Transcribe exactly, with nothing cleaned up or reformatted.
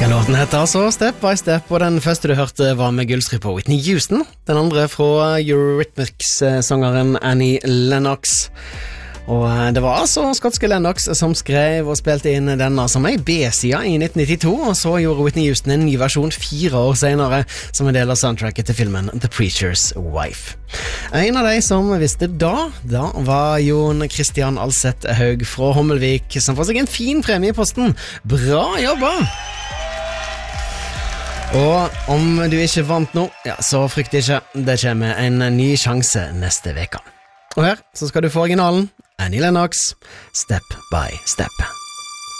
Låten heter altså Step by Step, og den første du hørte var med gullstry på Whitney Houston, den andre fra Eurythmics-sangeren Annie Lennox. Og det var altså skotske Lennox som skrev og spilte inn denne som ei B-sida i nitten nittito, og så gjorde Whitney Houston en ny versjon fire år senere som en del av soundtracket til filmen The Preacher's Wife. En av de som visste da, da var Jon Christian Alseth Haug fra Hommelvik, som får seg en fin premie i posten. Bra jobba! Og om du ikke vant nå, ja, så frykt ikke, det kommer en ny sjanse neste veka. Og her så skal du få originalen, Annie Lennox, Step by Step.